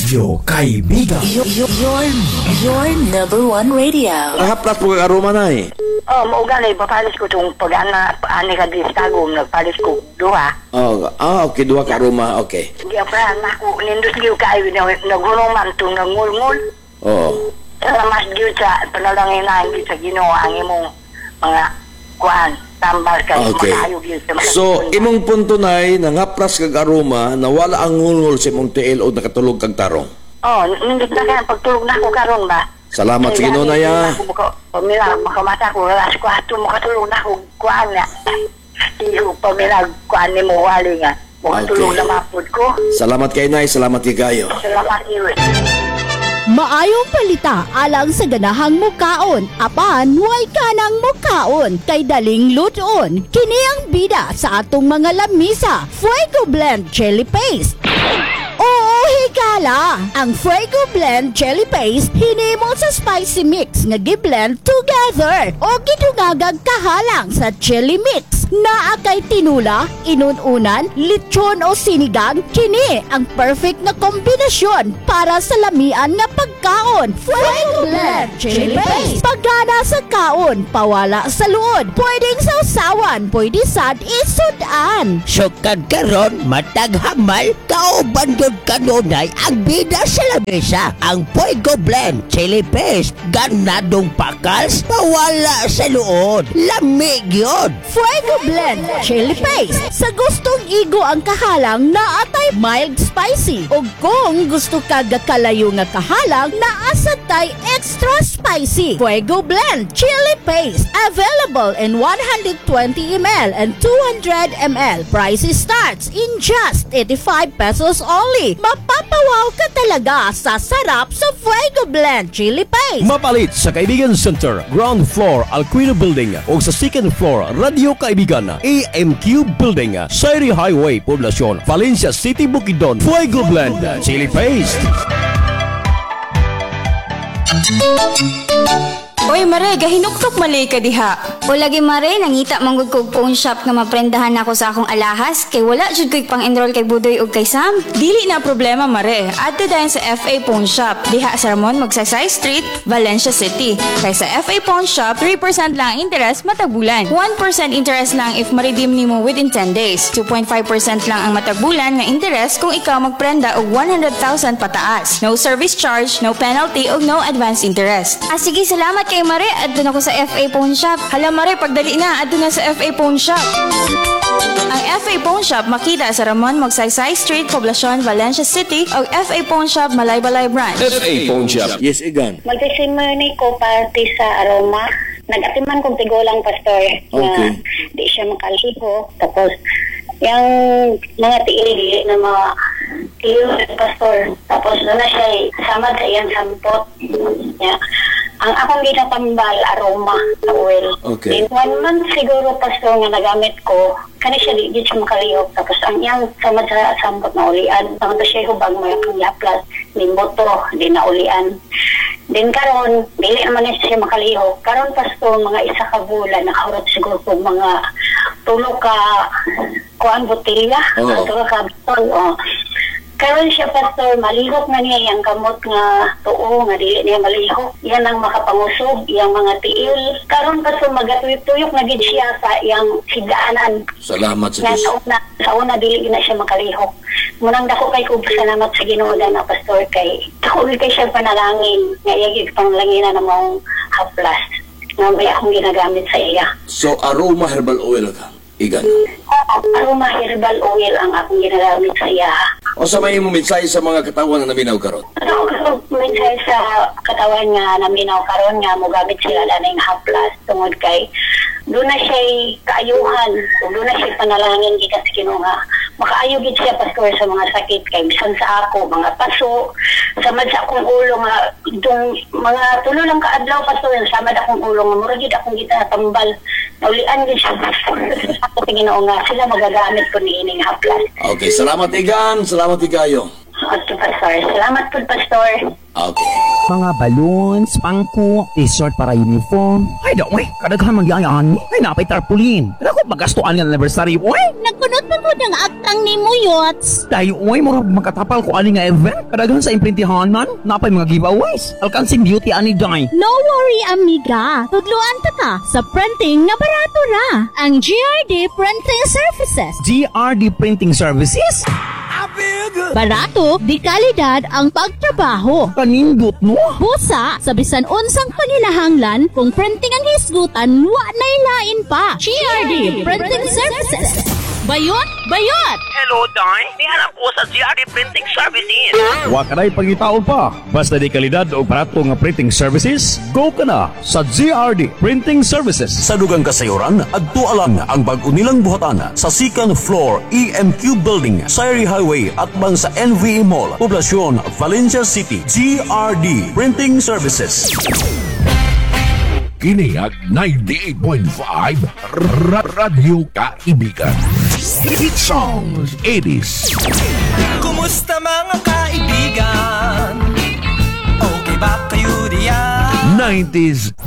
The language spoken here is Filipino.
Radyo Kaibigan. Your number one radio. Haplas po aroma na eh. Maugali, papalis ko itong pag-ana, ani ka di stagom, nagpalis ko duha. Okay, duha ka aroma, okay. Hindi ako ako, nindot giyo kayo, naghulong man itong nangulngul. Oo. Mas giyo sa panalangin na, hindi sa ginawa ang imong mga kuhan, tambal ka, Okay. makaayog yun sa mga So, imong punto na nangaplas kag aroma na wala ang ngulngul sa imong tiil o nakatulog kag tarong. Nindot na ka, pagtulog na ako karon ba? Salamat sa Ginoo na ya. Pamila, makamata ko, alas ko ato, makatulog na ako, kuhan na. Iyo, pamila, kuhan ni mo, wali nga. Makatulog Okay. na mapod ko. Salamat kay Nay, salamat kay kayo. Salamat iyo. Maayong palita alang sa ganahang mukaon, apan way kanang mukaon kay daling luton. Kini ang bida sa atong mga lamisa, Fuego Blend Chili Paste. Oo, higala! Ang Fuego Blend Chili Paste hinimo sa spicy mix nga gi-blend together o gidungagag kahalang sa chili mix. Naa kay tinula, inununan, lechon o sinigang, kini ang perfect na kombinasyon para sa lamian nga pagkaon. Fuego Blend Chili Paste. Pagana sa kaon, pawala sa luod. Pwedeng sausawan, pwede sad isudan. Sukad karon matag hamal kauban gud kanunay ang bida sa lamesa. Ang Fuego Blend Chili Paste ganadong pakals pawala sa luod. Lamig yun. Fuego Blend Chili Paste. Sa gustong igo ang kahalang na atay mild spicy. O kung gusto ka kalayo nga kahalang na asatay extra spicy. Fuego Blend Chili Paste. Available in 120 ml and 200 ml. Price starts in just 85 pesos only. Mapapawaw ka talaga sa sarap sa Fuego Blend Chili Paste. Mapalit sa Kaibigan Center, ground floor, Alquino Building o sa second floor, Radio Kaibigan, AMQ Building, Sairi Highway, Poblacion, Valencia City, Bukidnon. Fuego Blend Chili Paste. Oy Mare, gahinuktok mali ka diha. O lagi Mare, nangita manggod kog phone shop nga maprendahan ako sa akong alahas kay wala jud ko'y pang-enroll kay Budoy ug kay Sam. Dili na problema Mare. Adto dayon sa FA Pawn Shop. Diha sa Ramon, Magsaysay Street, Valencia City. Kay sa FA Pawn Shop, 3% lang interest matag bulan. 1% interest lang if ma-redeem nimo within 10 days. 2.5% lang ang matag bulan nga interest kung ikaw magprenda og 100,000 pataas. No service charge, no penalty ug no advance interest. Sige, salamat kay Mare. Adto na ko sa FA Pawn Shop. Hala Mare, pagdali na, adto na sa FA Pawn Shop. Ang FA Pawn Shop makita sa Ramon, Magsaysay Street, Poblacion, Valencia City o FA Pawn Shop, Malaybalay Branch. FA Pawn Shop. Yes, Igan. Magsisimony ko party sa aroma. Nag-atiman kong tigulang pastor Okay. na di siya makaliho. Tapos, yung mga tiili na mga tiyo pastor. Tapos, doon na siya samad sa iyang sampot. Yeah. Ang akong ginatambal, aroma sa oil. Okay. In 1 month siguro, pastor, nga nagamit ko, kani siya di siya makalihok. Tapos, ang iyang samad sa sampot na ulian. Tapos siya hubag mo yung laplas, limboto, di na ulian. Din karon dili naman siya makalihok. Karon pastor, mga isa ka bulan, nakahurot siguro kung mga tulo ka kuan botelya. Oo. Tulo ka botol. Karon siya pastor, malihok na niya yung kamot nga tuo, nga dili niya malihok. Yan ang makapangusog, yung mga tiil. Karon pastor, magatuyok-tuyok na gid siya sa yung higdaanan. Salamat sa Na Diyos. sa una dili na siya makalihok. Munang dako kay ko salamat sa Ginoo na pastor kay dako kay siya panalangin nga iyagig pangalanginan na mong haplas nga may akong ginagamit sa iya. So, aroma herbal oil ka. Igan. Aroma herbal oil ang akong ginagamit sa iya. O sa may mensahe sa mga katawan na naminaw karon. Ako minsan sa katawan nga naminaw karon nga mogamit sila laning haplas tungod kay doon na siya kaayuhan, doon na siya panalangin gikas Ginoo nga makaayo gid siya pastor sa mga sakit kay bisan sa ako mga paso samad sa akong ulo nga dong mga tulo lang kaadlaw pastor samad akong ulo nga mura gid akong gitatambal naulian gid siya ako Ginoo nga sila magagamit ko niining haplas. Okay, salamat Igan. Salamat ikayo. Okay, pastor. Salamat po, pastor. Okay. Mga balloons, pangko, t-shirt para uniform. Ay, daw, kadaghan magyayaan. Ay, napay tarpaulin. Ako, magastuan ng anniversary, oy. Nagkunot pa po ng aktang ni Muyots. Dahil, oy, mura magkatapal ko ani nga event. Kadaghan sa imprintihan man, napay mga giveaways. Alkansing beauty ani day. No worry, amiga. Tudluan ta ka sa printing na barato ra. Ang GRD Printing Services. GRD Printing Services? Barato, di kalidad ang pagtrabaho. Kanindot, no? Busa, sa bisan unsang paninahanglan, kung printing ang hisgutan, wa na ilain pa. GRD Printing Services. Bayot! Bayot! Hello, Day. Nihanap ko sa GRD Printing Services. Wa ka na'y pangitaon pa. Basta di kalidad o barato nga printing services, go ka na sa GRD Printing Services. Sa dugang kasayuran, adto alang ang bag-o nilang buhatan sa second floor EMQ Building, Sayri Highway at bang sa NVE Mall, Poblacion, Valencia City. GRD Printing Services. Kiniag 98.5 Radyo Kaibigan. Hit songs 80s. Kumusta mga kaibigan? Okay ba kayo diyan? 90s